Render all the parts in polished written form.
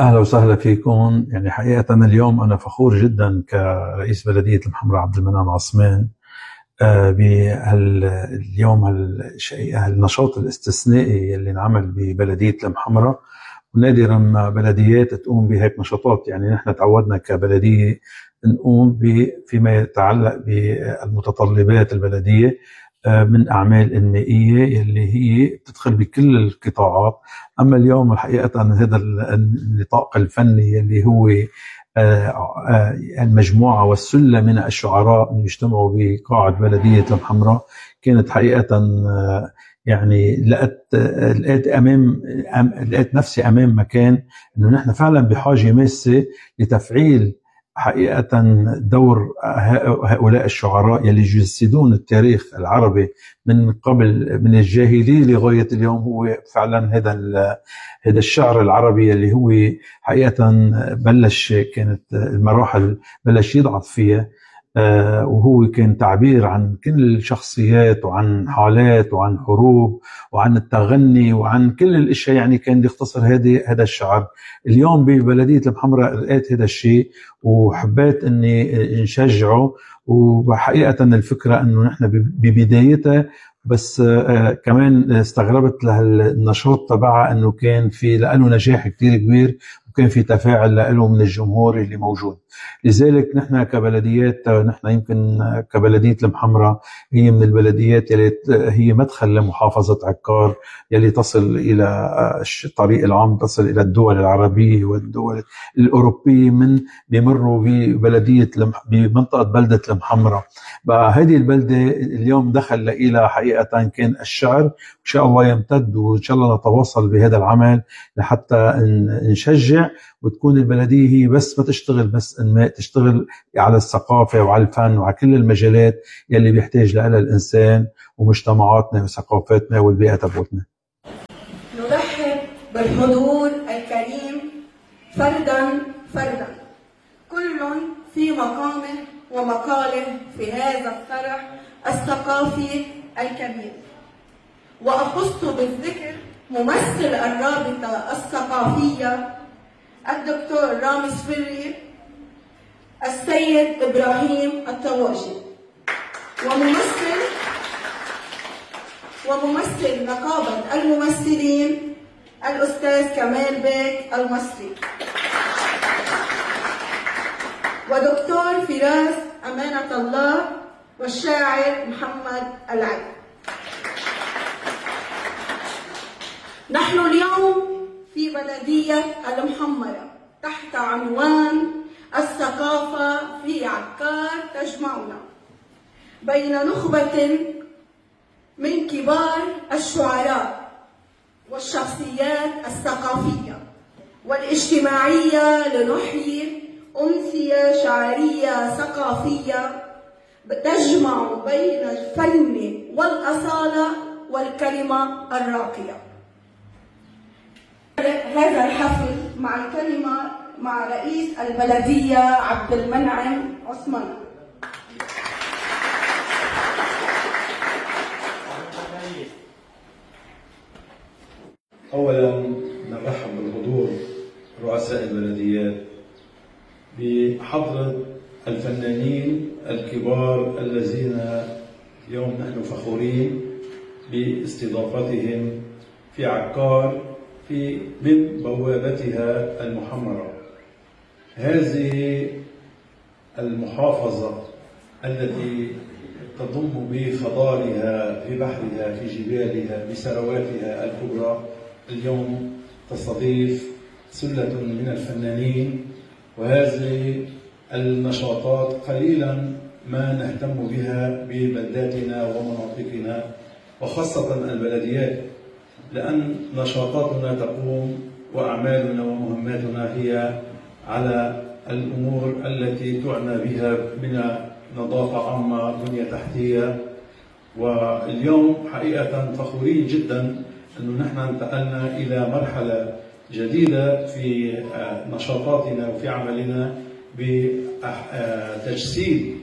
أهلا وسهلا فيكم. يعني حقيقة اليوم أنا فخور جدا كرئيس بلدية المحمرة عبد المنعم عثمان باليوم النشاط الاستثنائي اللي انعمل ببلدية المحمرة. ونادرا ما بلديات تقوم بهيك نشاطات. يعني نحن تعودنا كبلدية نقوم فيما يتعلق بالمتطلبات البلدية من أعمال إنمائية اللي هي بتدخل بكل القطاعات. أما اليوم الحقيقة هذا النطاق الفني اللي هو المجموعة والسلة من الشعراء اللي يجتمعوا بقاعة بلدية المحمرة كانت حقيقة يعني لقيت نفسي أمام مكان إنه نحن فعلا بحاجة ماسة لتفعيل حقيقة دور هؤلاء الشعراء يلي يجسدون التاريخ العربي من قبل، من الجاهلية لغاية اليوم. هو فعلا هذا الشعر العربي اللي هو حقيقة كانت المراحل بلش يضعف فيها، وهو كان تعبير عن كل الشخصيات وعن حالات وعن حروب وعن التغني وعن كل الاشياء. يعني كان يختصر هذا الشعر. اليوم ببلدية المحمرة لقيت هذا الشيء وحبيت اني نشجعه. وحقيقة الفكرة انه نحن ببدايتها بس كمان استغربت للنشاط تبعها انه كان في له نجاح كتير كبير وكان في تفاعل له من الجمهور اللي موجود. لذلك نحن كبلديات، نحن يمكن كبلدية المحمرة هي من البلديات يلي هي مدخل لمحافظة عكار يلي تصل إلى الطريق العام، تصل إلى الدول العربية والدول الأوروبية بيمروا بمنطقة بلدة المحمرة. بقى هذه البلدة اليوم دخل إلى حقيقة كان الشعر. إن شاء الله يمتد وإن شاء الله نتواصل بهذا العمل لحتى نشجع وتكون البلدية هي بس ما تشتغل بس إنماء، تشتغل على الثقافة وعلى الفن وعلى كل المجالات يلي بيحتاج لها الإنسان ومجتمعاتنا وثقافتنا والبيئة تبعتنا. نرحب بالحضور الكريم فردا فردا، كل في مقامه ومقاله في هذا الفرح الثقافي الكبير. وأخص بالذكر ممثل الرابطة الثقافية الدكتور رامز فري، السيد إبراهيم الطواجي، وممثل نقابة الممثلين الأستاذ كمال بيك المصري، ودكتور فراس أمانة الله، والشاعر محمد العلي. نحن اليوم في بلدية المحمرة تحت عنوان الثقافة في عكار تجمعنا بين نخبة من كبار الشعراء والشخصيات الثقافية والاجتماعية لنحيي أمسية شعرية ثقافية تجمع بين الفن والأصالة والكلمة الراقية. هذا الحفل مع الكلمة مع رئيس البلدية عبد المنعم عثمان. أولا نرحب بالحضور رؤساء البلديات بحضرة الفنانين الكبار الذين اليوم نحن فخورين باستضافتهم في عكار من بوابتها المحمرة. هذه المحافظة التي تضم بخضارها، في بحرها، في جبالها، بثرواتها الكبرى، اليوم تستضيف سلة من الفنانين. وهذه النشاطات قليلا ما نهتم بها ببلداتنا ومناطقنا وخاصة البلديات، لأن نشاطاتنا تقوم وأعمالنا ومهماتنا هي على الأمور التي تعنى بها من نظافة عامة، بنية تحتية. واليوم حقيقة فخورين جدا أنه نحن انتقلنا إلى مرحلة جديدة في نشاطاتنا وفي عملنا بتجسيد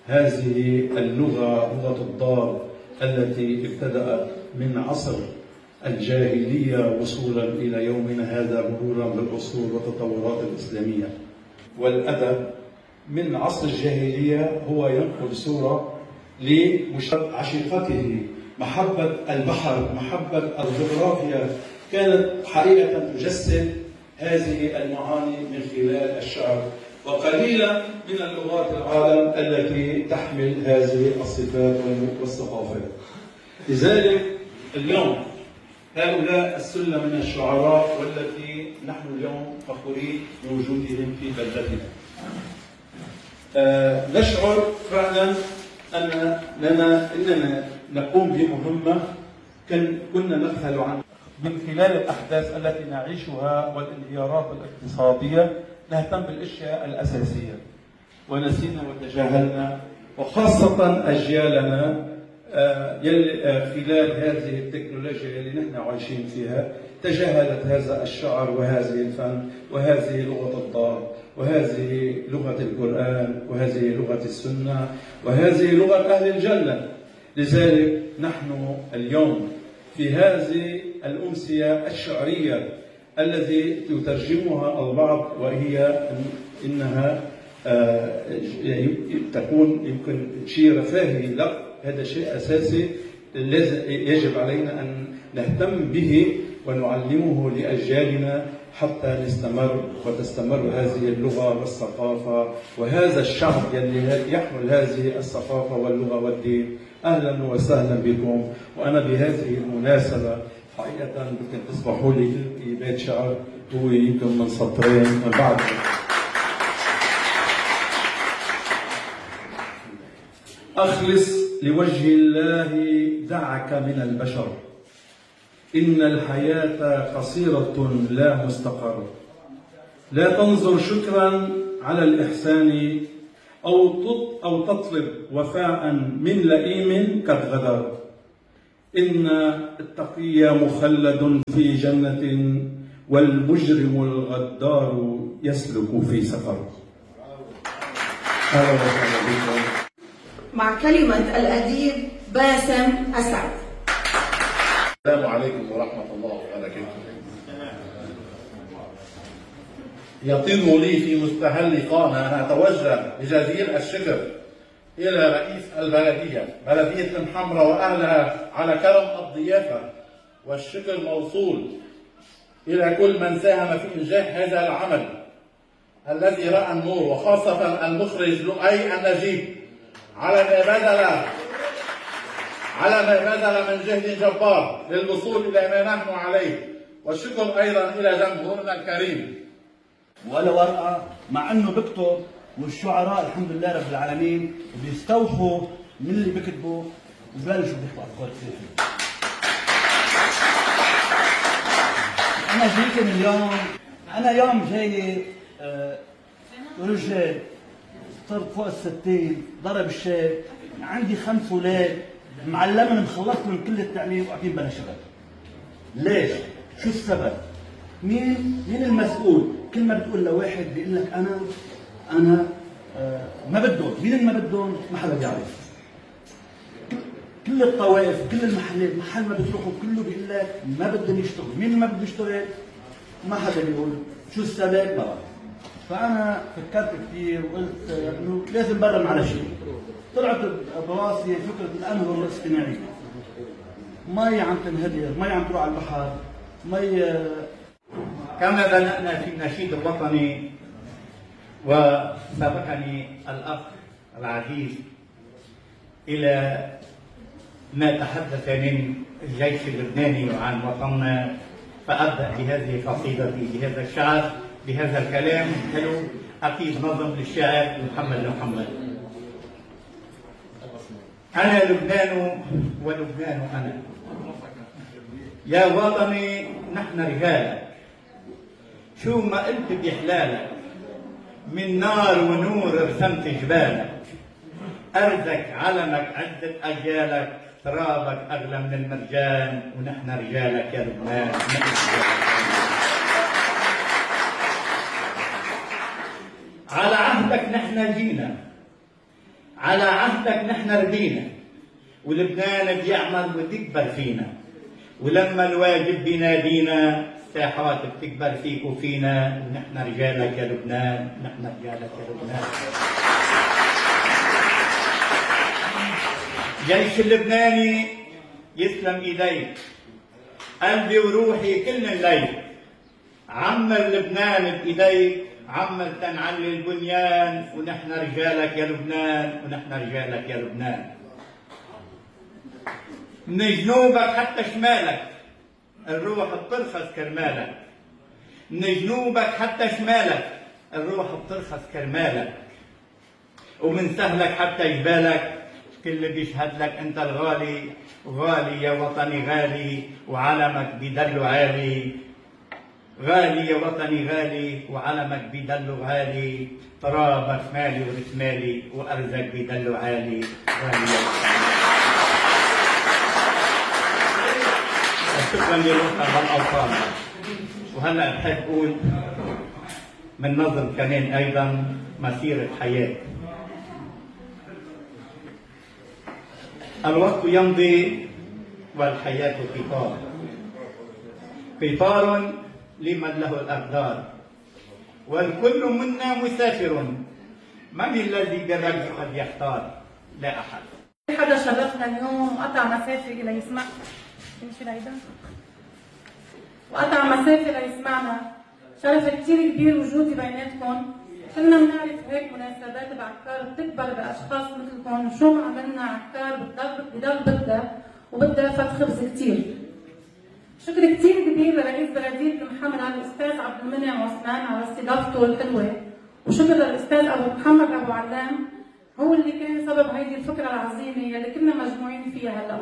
هذه اللغة، لغة الضاد التي ابتدأت من عصر الجاهلية وصولا إلى يومنا هذا مرورا بالعصور والتطورات الإسلامية. والأدب من عصر الجاهلية هو ينقل صورة لعشيقته، محبة البحر، محبة الجغرافيا، كانت حقيقة تجسد هذه المعاني من خلال الشعر. وقليلا من اللغات العالم التي تحمل هذه الصفات والثقافات. لذلك اليوم هؤلاء السلة من الشعراء والتي نحن اليوم فخورين بوجودهم في بلدتنا. نشعر فعلا أننا نقوم بمهمة كنا نبحث عنها من خلال الأحداث التي نعيشها والانهيارات الاقتصادية. نهتم بالأشياء الأساسية ونسينا وتجاهلنا، وخاصة أجيالنا خلال هذه التكنولوجيا اللي نحن عايشين فيها تجاهلت هذا الشعر وهذه الفن وهذه لغة الضاد وهذه لغة القرآن وهذه لغة السنة وهذه لغة أهل الجنة. لذلك نحن اليوم في هذه الأمسية الشعرية التي يترجمها البعض وهي إنها تكون يمكن شيء رفاهي، لا، هذا شيء أساسي يجب علينا أن نهتم به ونعلمه لأجيالنا حتى وتستمر هذه اللغة والثقافة وهذا الشعب الذي يحمل هذه الثقافة واللغة والدين. أهلا وسهلا بكم. وأنا بهذه المناسبة حقيقة يمكن تسمحوا لي بيت شعر هو يمكن من سطرين من بعد. أخلص لوجه الله دعك من البشر، إن الحياة قصيرة لا مستقر. لا تنظر شكرا على الإحسان أو تطلب وفاء من لئيم قد غدر. إن التقي مخلد في جنة والمجرم الغدار يسلك في سفر. مع كلمة الأديب باسم أسعد. السلام عليكم ورحمة الله وبركاته. يطيب لي في مستهل لقانا أن أتوجه بجزيل الشكر إلى رئيس البلدية، بلدية الحمراء وأهلها، على كرم الضيافة، والشكر موصول إلى كل من ساهم في إنجاح هذا العمل الذي رأى النور، وخاصة المخرج لؤي النجيب على ما بذل من جهد جبار للوصول إلى ما نحن عليه، والشكر أيضا إلى جمهورنا الكريم. ولا ورقة، مع أنه بكتب، والشعراء الحمد لله رب العالمين بيستوحوا من اللي بكتبوا وببلشوا بيحكوا أفكار كثير. أنا جيت اليوم، أنا يوم جاي رجل صرت فوق الستين، ضرب الشاب، عندي 5 أولاد، معلمهم مخلصت من كل التعليم وقاعدين بلا شغل. ليش؟ شو السبب؟ مين المسؤول؟ كل ما بتقول لواحد بيقول لك أنا ما بدهم، مين ما بدهم؟ ما حدا بيعرف. كل الطوائف، كل المحلات، محل ما بتروحوا كله بيقول لك ما بدهم يشتغلوا، مين ما بده يشتغل؟ ما حدا بيقول. شو السبب؟ ما بعرف. فأنا فكرت كثير وقلت إنه لازم برم على شيء. طلعت براسي فكرة الأنهر الاصطناعية. مي عم تنهدر، مي عم تروح على البحر، مي. كما بدأنا في النشيد الوطني وسبقني الأخ العزيز إلى ما تحدث من الجيش اللبناني وعن وطننا، فأبدأ بهذه قصيدتي بهذا الشعر بهذا الكلام حلو، أكيد نظم للشاعر محمد. أنا لبنان ولبنان أنا، يا وطني نحن رجالك، شو ما قلت بحلالك، من نار ونور رسمت جبالك، أرضك علمك عدة أجيالك، ترابك أغلى من المرجان، ونحن رجالك يا لبنان. على عهدك نحن جينا، على عهدك نحن ردينا، ولبنان بيعمل وتكبر فينا، ولما الواجب بينادينا الساحات بتكبر فيك وفينا، ونحن رجالك يا لبنان، نحن رجالك يا لبنان. جيش اللبناني يسلم ايديك، قلبي وروحي كل الليل، عمر لبنان بايديك، عمر تنعلي البنيان، ونحن رجالك يا لبنان، ونحن رجالك يا لبنان. من جنوبك حتى شمالك الروح بترخص كرمالك، من جنوبك حتى شمالك الروح بترخص كرمالك، ومن سهلك حتى جبالك كل بيشهد لك انت الغالي، غالي يا وطني غالي، وعلمك بيدلو عالي، غالي يا وطني غالي، وعلمك بيدلو غالي، ترابك مالي ورسمالي، وارزك بيدلو عالي، غالي يا وطني. شكرا للوطن والاوطان. وهلا بحب اقول من نظم كمان ايضا مسيره حياه. الوقت يمضي والحياه قطار، قطار لمن له الاقدار، والكل منا مسافر، من الذي بالرجل قد يختار؟ لا احد. حدا شرفنا اليوم وقطع مسافه ليسمع، وقطع مسافه ليسمعنا، شرف كثير كبير وجودي بيناتكم. كلنا بنعرف هيك مناسبات بعكار بتكبر باشخاص مثلكم، شو ما عملنا عكار بضل بدها وبدها فت خبز كثير. شكر كثير كبير لرئيس بلديه المحمرة الاستاذ عبد المنعم عثمان على استضافته الحلوه، وشكر للاستاذ ابو محمد ابو علام، هو اللي كان سبب هيدي الفكره العظيمه يلي كنا مجموعين فيها هلا.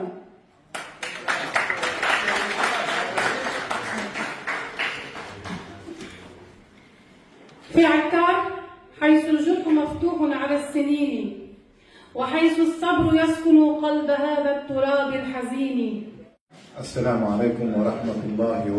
في عكار حيث الجرح مفتوح على السنين، وحيث الصبر يسكن قلب هذا التراب الحزين. السلام عليكم ورحمة الله وبركاته.